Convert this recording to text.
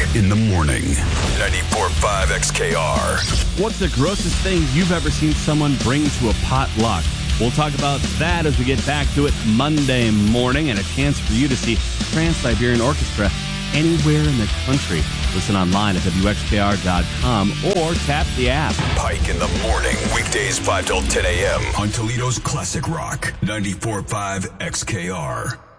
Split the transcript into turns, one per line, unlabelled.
in the morning. 94.5 XKR.
What's the grossest thing you've ever seen someone bring to a potluck? We'll talk about that as we get back to it Monday morning, and a chance for you to see Trans-Siberian Orchestra anywhere in the country. Listen online at WXKR.com or tap the app.
Pike in the morning, weekdays 5 till 10 a.m. on Toledo's Classic Rock. 94.5 XKR.